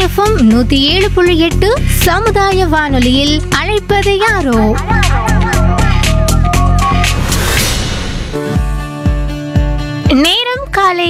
FM 107.8 சமுதாய வானொலியில் அழைப்பது யாரோ. நேரம் காலை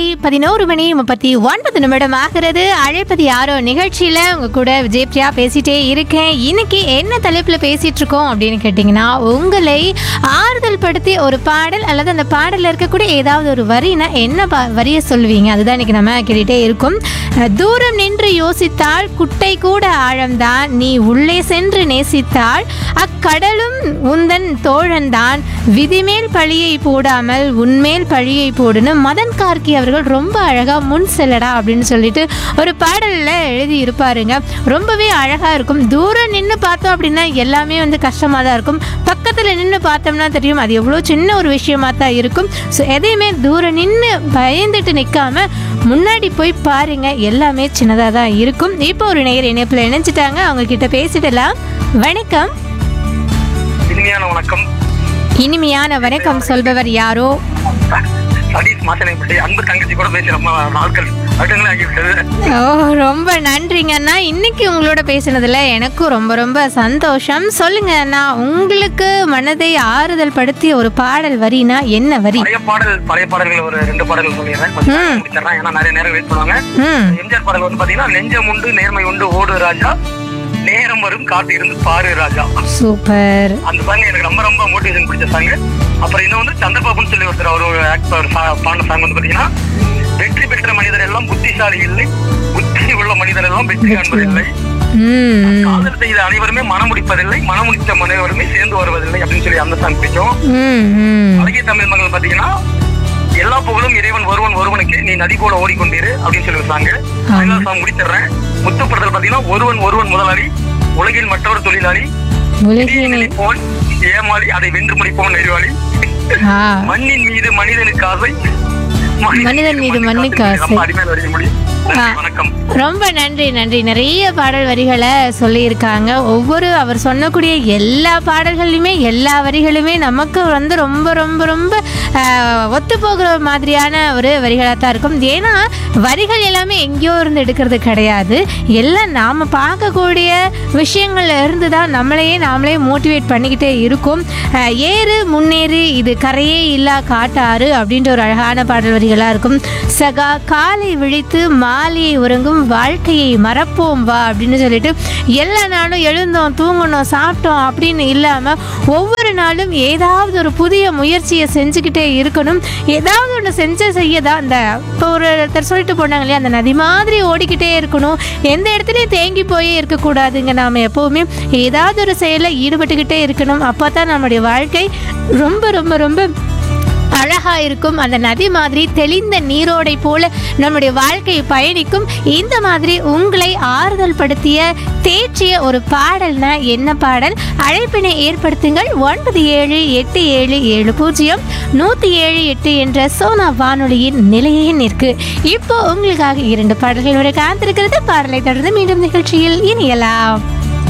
11:39 ஆகிறது. அழைப்பது யாரோ நிகழ்ச்சியில உங்க கூட விஜயபிரியா பேசிட்டே இருக்கேன். இன்னைக்கு என்ன தலைப்புல பேசிட்டு இருக்கோம் அப்படின்னு கேட்டீங்கன்னா, உங்களை ஆறுதல் படுத்தி ஒரு பாடல் அல்லது அந்த பாடல்ல இருக்கக்கூடிய ஏதாவது ஒரு வரினா என்ன வரிய சொல்லுவீங்க, அதுதான் இன்னைக்கு நம்ம கேட்டுட்டே இருக்கும். தூரம் நின்று யோசித்தால் குட்டை கூட ஆழம்தான், நீ உள்ளே சென்று நேசித்தால் அக்கடலும் உந்தன் தோழன்தான், விதிமேல் பழியை போடாமல் உன்மேல் பழியை போடுன்னு மதன் கார்கி அவர்கள் ரொம்ப அழகா முன் செல்லடா அப்படின்னு சொல்லிட்டு ஒரு பாடல்ல எழுதி இருப்பாருங்க. ரொம்பவே அழகா இருக்கும். தூரம் நின்று பார்த்தோம் அப்படின்னா எல்லாமே கஷ்டமா தான் இருக்கும். பக்கத்துல நின்று பார்த்தோம்னா தெரியும் அது எவ்வளோ சின்ன ஒரு விஷயமா தான் இருக்கும். ஸோ எதையுமே தூரம் நின்று பயந்துட்டு நிற்காம முன்னாடி போய் பாருங்க, எல்லாமே சின்னதாக தான் இருக்கும். இப்போ ஒரு நேயர் இணைப்பில் இணைஞ்சிட்டாங்க, அவங்க கிட்ட பேசிடலாம். வணக்கம். வணக்கம். இனிமையான வணக்கம் சொல்பவர் யாரோ? அன்பு தங்கச்சி கூட பேசி ரொம்ப நாட்கள் ஆகிவிட்டது. ஓ, ரொம்ப நன்றிங்க அண்ணா. இன்னைக்கு உங்களோட பேசினதுல எனக்கும் ரொம்ப ரொம்ப சந்தோஷம். சொல்லுங்க அண்ணா, உங்களுக்கு மனதை ஆறுதல் படுத்திய ஒரு பாடல் வரினா என்ன வரி? பழைய பாடல்கள் ஒரு 2 பாடல்கள் சொல்லிடுறேன். ஏன்னா நிறைய நேரம் வெயிட் பண்ணுவாங்க. எம்ஜிஆர் பாடல் பாத்தீங்கன்னா, நெஞ்சம் உண்டு நேர்மை உண்டு ஓடு ராஜா, நேரம் வரும் காட்டு இருந்து பாரு ராஜா. சூப்பர். அந்த சாங் எனக்கு ரொம்ப ரொம்ப மோட்டிவேஷன் பிடிச்ச சாங். அப்புறம் இன்னும் சந்திரபாபுன்னு சொல்லி ஒருத்தர் அவர் பாடின சாங் பாத்தீங்கன்னா, வெற்றி பெற்ற மனிதர் எல்லாம் புத்திசாலி இல்லை, புத்தி உள்ள மனிதர் எல்லாம் வெற்றி காண்பதில்லை, காதல் செய்த அனைவருமே மனம் முடிப்பதில்லை, மனம் முடித்த அனைவருமே சேர்ந்து வருவதில்லை அப்படின்னு சொல்லி அந்த சாங் பிடிக்கும். அழகிய தமிழ் மகள் பாத்தீங்கன்னா, எல்லா புகழும் இறைவன் ஒருவனுக்கு, நீ நதி போல ஓடிக்கொண்டிரு அப்படின்னு சொல்லி சாங்க. சாங் முடிச்சிடுறேன். முத்துப்படத்தில் பாத்தீங்கன்னா, ஒருவன் முதலாளி, உலகில் மற்றவர் தொழிலாளி, போன் ஏமாளி, அதை வென்று முடிப்போன் நெறிவாளி, மண்ணின் மீது மனிதனுக்கு ஆசை, மனிதன் மீது மண்ணுக்கு ஆசை. அடிமையில் வரைய முடியும். ரொம்ப நன்றி நன்றி. நிறைய பாடல் வரிகளை சொல்லியிருக்காங்க. அவர் சொன்னக்கூடிய எல்லா பாடல்களுமே எல்லா வரிகளுமே நமக்கு ரொம்ப ரொம்ப ரொம்ப ஒத்து போகிற மாதிரியான ஒரு வரிகளாக தான் இருக்கும். ஏன்னா வரிகள் எல்லாமே எங்கேயோ இருந்து எடுக்கிறது கிடையாது. எல்லாம் நாம் பார்க்கக்கூடிய விஷயங்கள்ல இருந்து தான் நாமளே மோட்டிவேட் பண்ணிக்கிட்டே இருக்கும். ஏறு முன்னேறு இது கரையே இல்லா காட்டாறு அப்படின்ற ஒரு அழகான பாடல் வரிகளாக இருக்கும். சகா காலை விழித்து மாலையை உறங்கும் வாழ்க்கையை மறப்போம் வா அப்படின்னு சொல்லிட்டு எல்லா நாளும் எழுந்தோம் தூங்கணும் சாப்பிட்டோம் அப்படின்னு இல்லாமல் ஒவ்வொரு நாளும் ஏதாவது ஒரு புதிய முயற்சியை செஞ்சுக்கிட்டே இருக்கணும். ஏதாவது ஒன்று செய்யதான் இந்த இப்போ ஒருத்தர் சொல்லிட்டு போனாங்க இல்லையா, அந்த நதி மாதிரி ஓடிக்கிட்டே இருக்கணும், எந்த இடத்துலையும் தேங்கி போயே இருக்கக்கூடாதுங்க. நாம் எப்போவுமே ஏதாவது ஒரு செயலில் ஈடுபட்டுக்கிட்டே இருக்கணும். அப்போ தான் நம்முடைய வாழ்க்கை ரொம்ப ரொம்ப ரொம்ப அழகா இருக்கும். அந்த நதி மாதிரி தெளிந்த நீரோடை போல நம்முடைய வாழ்க்கை பயணிக்கும். இந்த மாதிரி உங்களை ஆறுதல் படுத்திய தேற்றிய ஒரு பாடல்னா என்ன பாடல்? அழைப்பினை ஏற்படுத்துங்கள். 9787700178 என்ற சோனா வானொலியின் நிலையின் இருக்கு. இப்போ உங்களுக்காக 2 பாடல்கள் காத்திருக்கிறது. பாடலை தொடர்ந்து மீண்டும் நிகழ்ச்சியில் இணையலாம்.